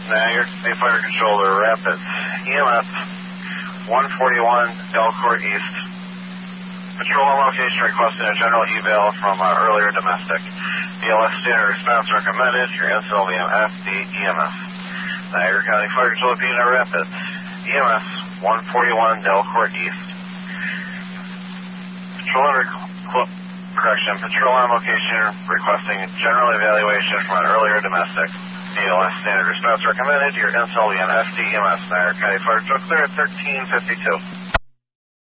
Niagara County Fire Control to Rapids. EMS 141 Delcourt East. Patrol on location requesting a general eval from earlier domestic. BLS standard response recommended. Your install via FD EMS. Niagara County Fire Control to Pina Rapids. EMS 141 Delcourt East. Patrol on location requesting general evaluation from an earlier domestic. BLS standard response recommended. Your install via FD EMS. Niagara County Fire Control clear at 1352.